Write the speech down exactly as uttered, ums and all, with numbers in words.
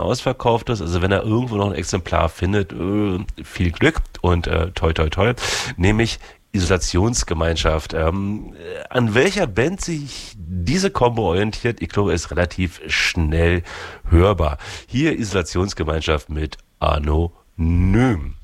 ausverkauft ist. Also wenn er irgendwo noch ein Exemplar findet, äh, viel Glück und äh, toi toi toi, nämlich Isolationsgemeinschaft. Ähm, äh, an welcher Band sich diese Combo orientiert, ich glaube, ist relativ schnell hörbar. Hier Isolationsgemeinschaft mit Anonym.